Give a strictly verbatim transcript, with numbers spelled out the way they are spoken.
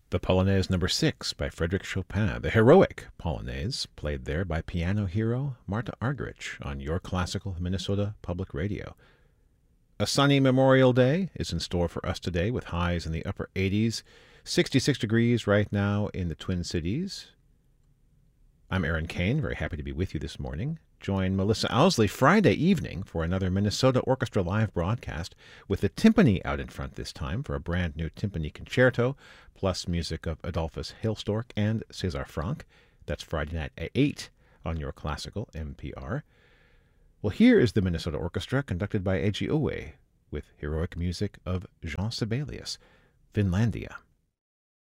The Polonaise number six by Frédéric Chopin, the heroic Polonaise, played there by piano hero Marta Argerich on Your Classical Minnesota Public Radio. A sunny Memorial Day is in store for us today with highs in the upper eighties, sixty-six degrees right now in the Twin Cities. I'm Aaron Kane, very happy to be with you this morning. Join Melissa Owsley Friday evening for another Minnesota Orchestra live broadcast with the timpani out in front this time for a brand new timpani concerto, plus music of Adolphus Hailstork and César Franck. That's Friday night at eight on Your Classical M P R. Well, here is the Minnesota Orchestra conducted by Eiji Owe with heroic music of Jean Sibelius, Finlandia.